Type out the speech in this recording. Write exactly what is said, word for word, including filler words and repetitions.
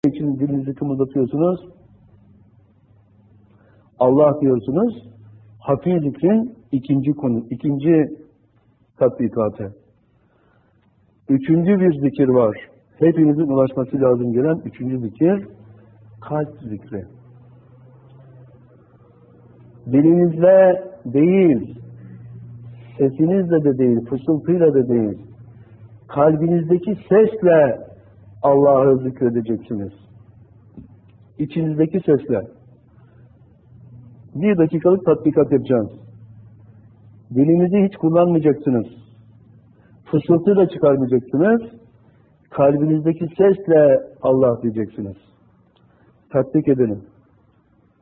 için dilinizi kımıldatıyorsunuz. Allah diyorsunuz. Hafi zikrin ikinci konu, ikinci tatbikatı. Üçüncü bir zikir var. Hepinizin ulaşması lazım gelen üçüncü zikir, kalp zikri. Dilinizle değil, sesinizle de değil, fısıltıyla da değil, kalbinizdeki sesle Allah'ı zikredeceksiniz. İçinizdeki sesle. Bir dakikalık tatbikat yapacağız. Dilinizi hiç kullanmayacaksınız. Fısıltı da çıkarmayacaksınız. Kalbinizdeki sesle Allah diyeceksiniz. Tatbik edelim.